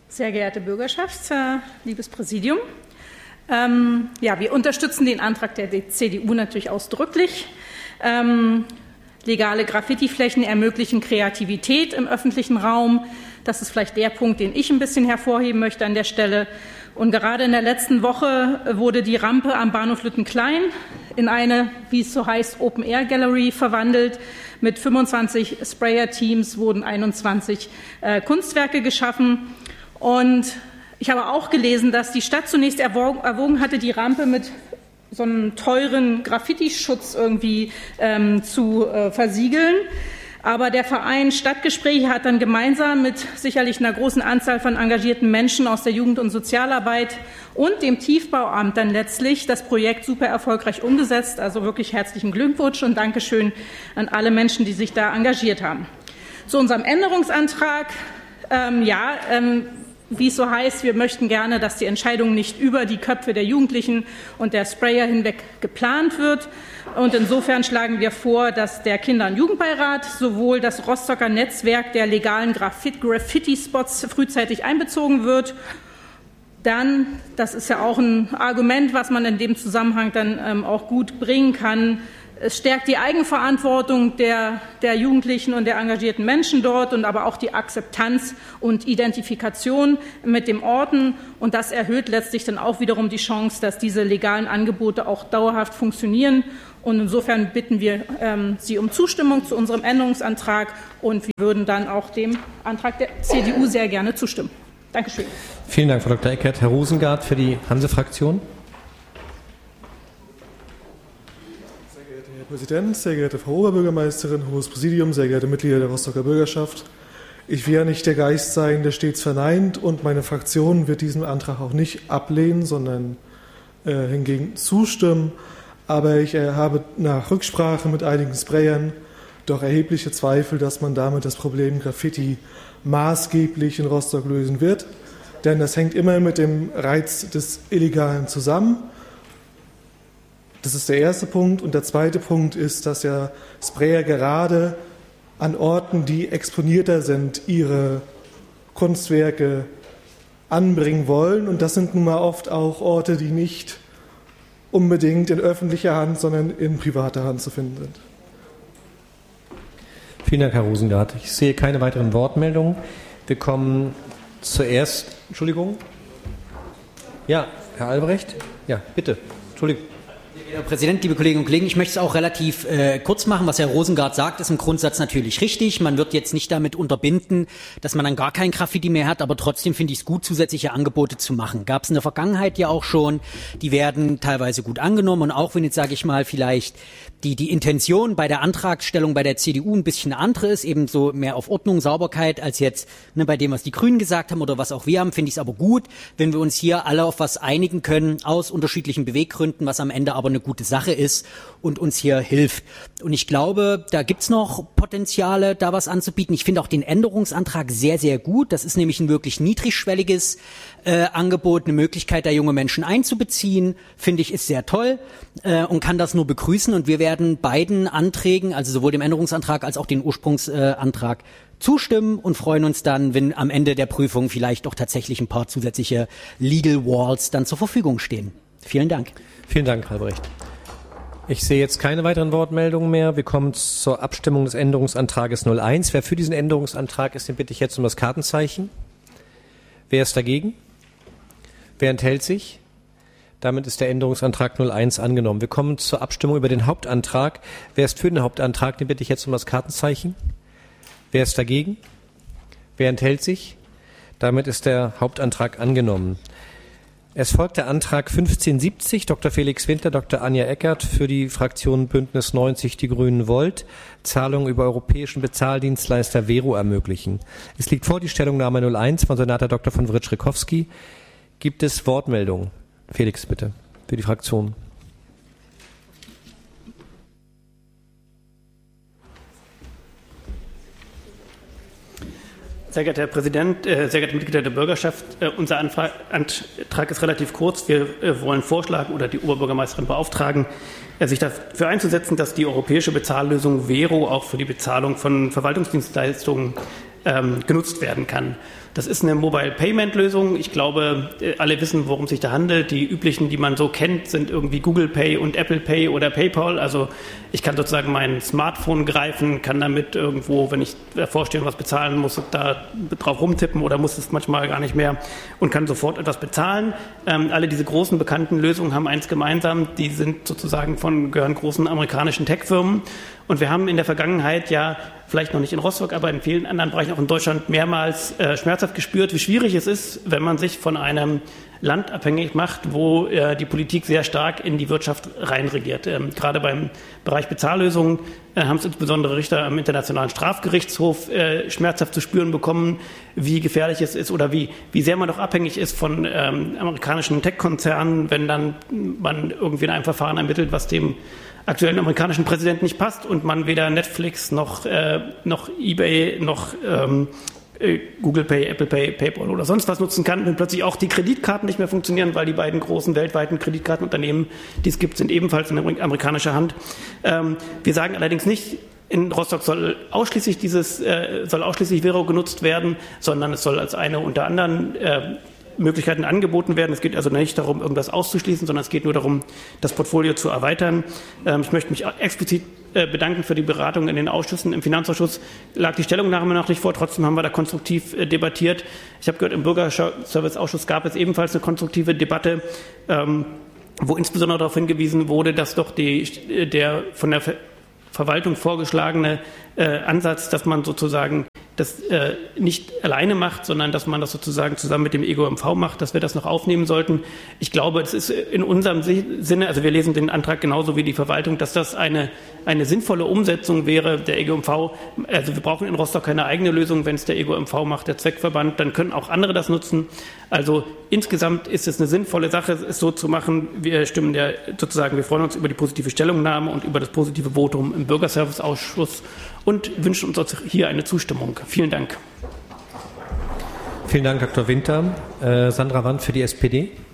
Sehr geehrte Bürgerschaft, liebes Präsidium. Wir unterstützen den Antrag der CDU natürlich ausdrücklich. Legale Graffitiflächen ermöglichen Kreativität im öffentlichen Raum. Das ist vielleicht der Punkt, den ich ein bisschen hervorheben möchte an der Stelle. Und gerade in der letzten Woche wurde die Rampe am Bahnhof Lüttenklein in eine, wie es so heißt, Open-Air-Gallery verwandelt. Mit 25 Sprayer-Teams wurden 21 Kunstwerke geschaffen. Und ich habe auch gelesen, dass die Stadt zunächst erwogen hatte, die Rampe mit so einem teuren Graffiti-Schutz irgendwie zu versiegeln. Aber der Verein Stadtgespräche hat dann gemeinsam mit sicherlich einer großen Anzahl von engagierten Menschen aus der Jugend- und Sozialarbeit und dem Tiefbauamt dann letztlich das Projekt super erfolgreich umgesetzt. Also wirklich herzlichen Glückwunsch und Dankeschön an alle Menschen, die sich da engagiert haben. Zu unserem Änderungsantrag. Wie es so heißt, wir möchten gerne, dass die Entscheidung nicht über die Köpfe der Jugendlichen und der Sprayer hinweg geplant wird. Und insofern schlagen wir vor, dass der Kinder- und Jugendbeirat sowohl das Rostocker Netzwerk der legalen Graffiti-Spots frühzeitig einbezogen wird. Dann, das ist ja auch ein Argument, was man in dem Zusammenhang dann auch gut bringen kann, es stärkt die Eigenverantwortung der Jugendlichen und der engagierten Menschen dort und aber auch die Akzeptanz und Identifikation mit den Orten. Und das erhöht letztlich dann auch wiederum die Chance, dass diese legalen Angebote auch dauerhaft funktionieren. Und insofern bitten wir Sie um Zustimmung zu unserem Änderungsantrag und wir würden dann auch dem Antrag der CDU sehr gerne zustimmen. Dankeschön. Vielen Dank, Frau Dr. Eckert. Herr Rosengart für die Hanse-Fraktion. Herr Präsident, sehr geehrte Frau Oberbürgermeisterin, hohes Präsidium, sehr geehrte Mitglieder der Rostocker Bürgerschaft. Ich will ja nicht der Geist sein, der stets verneint, und meine Fraktion wird diesen Antrag auch nicht ablehnen, sondern hingegen zustimmen. Aber ich habe nach Rücksprache mit einigen Sprayern doch erhebliche Zweifel, dass man damit das Problem Graffiti maßgeblich in Rostock lösen wird. Denn das hängt immer mit dem Reiz des Illegalen zusammen. Das ist der erste Punkt. Und der zweite Punkt ist, dass ja Sprayer gerade an Orten, die exponierter sind, ihre Kunstwerke anbringen wollen. Und das sind nun mal oft auch Orte, die nicht unbedingt in öffentlicher Hand, sondern in privater Hand zu finden sind. Vielen Dank, Herr Rosengart. Ich sehe keine weiteren Wortmeldungen. Wir kommen zuerst. Entschuldigung. Ja, Herr Albrecht. Ja, bitte. Entschuldigung. Herr Präsident, liebe Kolleginnen und Kollegen, ich möchte es auch relativ kurz machen. Was Herr Rosengart sagt, ist im Grundsatz natürlich richtig. Man wird jetzt nicht damit unterbinden, dass man dann gar kein Graffiti mehr hat, aber trotzdem finde ich es gut, zusätzliche Angebote zu machen. Gab es in der Vergangenheit ja auch schon. Die werden teilweise gut angenommen und auch wenn jetzt, sage ich mal, vielleicht die Intention bei der Antragstellung bei der CDU ein bisschen eine andere ist, eben so mehr auf Ordnung, Sauberkeit als jetzt bei dem, was die Grünen gesagt haben oder was auch wir haben, finde ich es aber gut, wenn wir uns hier alle auf was einigen können, aus unterschiedlichen Beweggründen, was am Ende aber eine gute Sache ist und uns hier hilft. Und ich glaube, da gibt's noch Potenziale, da was anzubieten. Ich finde auch den Änderungsantrag sehr, sehr gut. Das ist nämlich ein wirklich niedrigschwelliges Angebot, eine Möglichkeit, da junge Menschen einzubeziehen, finde ich, ist sehr toll und kann das nur begrüßen. Und wir werden beiden Anträgen, also sowohl dem Änderungsantrag als auch den Ursprungsantrag, zustimmen und freuen uns dann, wenn am Ende der Prüfung vielleicht auch tatsächlich ein paar zusätzliche Legal Walls dann zur Verfügung stehen. Vielen Dank. Vielen Dank, Herr Albrecht. Ich sehe jetzt keine weiteren Wortmeldungen mehr. Wir kommen zur Abstimmung des Änderungsantrages 01. Wer für diesen Änderungsantrag ist, den bitte ich jetzt um das Kartenzeichen. Wer ist dagegen? Wer enthält sich? Damit ist der Änderungsantrag 01 angenommen. Wir kommen zur Abstimmung über den Hauptantrag. Wer ist für den Hauptantrag? Den bitte ich jetzt um das Kartenzeichen. Wer ist dagegen? Wer enthält sich? Damit ist der Hauptantrag angenommen. Es folgt der Antrag 1570, Dr. Felix Winter, Dr. Anja Eckert für die Fraktion Bündnis 90 Die Grünen Volt, Zahlungen über europäischen Bezahldienstleister Vero ermöglichen. Es liegt vor die Stellungnahme 01 von Senator Dr. von Writsch-Rikowski. Gibt es Wortmeldungen? Felix, bitte, für die Fraktion. Sehr geehrter Herr Präsident, sehr geehrte Mitglieder der Bürgerschaft, unser Antrag ist relativ kurz. Wir wollen vorschlagen oder die Oberbürgermeisterin beauftragen, sich dafür einzusetzen, dass die europäische Bezahllösung Vero auch für die Bezahlung von Verwaltungsdienstleistungen genutzt werden kann. Das ist eine Mobile-Payment-Lösung. Ich glaube, alle wissen, worum es sich da handelt. Die üblichen, die man so kennt, sind irgendwie Google Pay und Apple Pay oder PayPal. Also ich kann sozusagen mein Smartphone greifen, kann damit irgendwo, wenn ich vorstelle, was bezahlen muss, da drauf rumtippen oder muss es manchmal gar nicht mehr und kann sofort etwas bezahlen. Alle diese großen bekannten Lösungen haben eins gemeinsam, die sind sozusagen gehören großen amerikanischen Tech-Firmen. Und wir haben in der Vergangenheit ja, vielleicht noch nicht in Rostock, aber in vielen anderen Bereichen auch in Deutschland mehrmals schmerzhaft gespürt, wie schwierig es ist, wenn man sich von einem Land abhängig macht, wo die Politik sehr stark in die Wirtschaft reinregiert. Gerade beim Bereich Bezahllösungen haben es insbesondere Richter am Internationalen Strafgerichtshof schmerzhaft zu spüren bekommen, wie gefährlich es ist oder wie sehr man doch abhängig ist von amerikanischen Tech-Konzernen, wenn dann man irgendwie in einem Verfahren ermittelt, was dem aktuellen amerikanischen Präsidenten nicht passt und man weder Netflix noch eBay noch Google Pay, Apple Pay, PayPal oder sonst was nutzen kann, wenn plötzlich auch die Kreditkarten nicht mehr funktionieren, weil die beiden großen weltweiten Kreditkartenunternehmen, die es gibt, sind ebenfalls in amerikanischer Hand. Wir sagen allerdings nicht, in Rostock soll ausschließlich Vero genutzt werden, sondern es soll als eine unter anderen Möglichkeiten angeboten werden. Es geht also nicht darum, irgendwas auszuschließen, sondern es geht nur darum, das Portfolio zu erweitern. Ich möchte mich explizit bedanken für die Beratung in den Ausschüssen. Im Finanzausschuss lag die Stellungnahme noch nicht vor, trotzdem haben wir da konstruktiv debattiert. Ich habe gehört, im Bürgerserviceausschuss gab es ebenfalls eine konstruktive Debatte, wo insbesondere darauf hingewiesen wurde, dass doch der von der Verwaltung vorgeschlagene Ansatz, dass man sozusagen das nicht alleine macht, sondern dass man das sozusagen zusammen mit dem EGOMV macht, dass wir das noch aufnehmen sollten. Ich glaube, es ist in unserem Sinne, also wir lesen den Antrag genauso wie die Verwaltung, dass das eine sinnvolle Umsetzung wäre der EGOMV. Also wir brauchen in Rostock keine eigene Lösung, wenn es der EGOMV macht, der Zweckverband, dann können auch andere das nutzen. Also insgesamt ist es eine sinnvolle Sache, es so zu machen. Wir freuen uns über die positive Stellungnahme und über das positive Votum im Bürgerserviceausschuss und wünschen uns hier eine Zustimmung. Vielen Dank. Vielen Dank, Dr. Winter. Sandra Wandt für die SPD.